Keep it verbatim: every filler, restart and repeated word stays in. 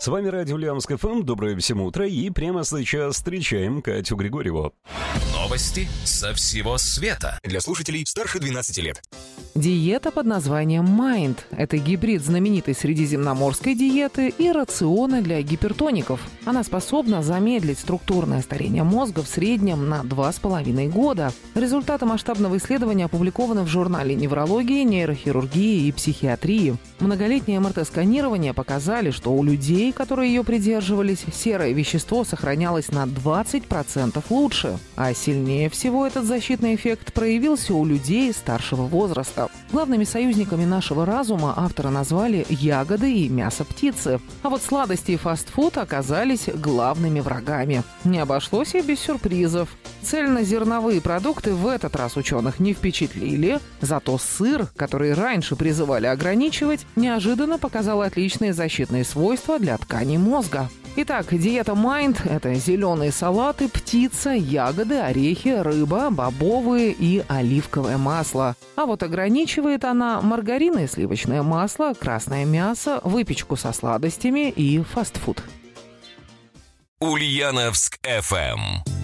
С вами радио Ульяновск эф эм. Доброе всем утро. И прямо сейчас встречаем Катю Григорьеву. Новости со всего света. Для слушателей старше двенадцати лет. Диета под названием Mind. Это гибрид знаменитой средиземноморской диеты и рациона для гипертоников. Она способна замедлить структурное старение мозга в среднем на два с половиной года. Результаты масштабного исследования опубликованы в журнале неврологии, нейрохирургии и психиатрии. Многолетние эм эр тэ-сканирования показали, что у людей, которые ее придерживались, серое вещество сохранялось на двадцать процентов лучше. А сильнее всего этот защитный эффект проявился у людей старшего возраста. Главными союзниками нашего разума авторы назвали ягоды и мясо птицы. А вот сладости и фастфуд оказались главными врагами. Не обошлось и без сюрпризов. Цельнозерновые продукты в этот раз ученых не впечатлили, зато сыр, который раньше призывали ограничивать, неожиданно показал отличные защитные свойства для тканей мозга. Итак, диета Mind – это зеленые салаты, птица, ягоды, орехи, рыба, бобовые и оливковое масло. А вот ограничивает она маргарин и сливочное масло, красное мясо, выпечку со сладостями и фастфуд. Ульяновск эф эм.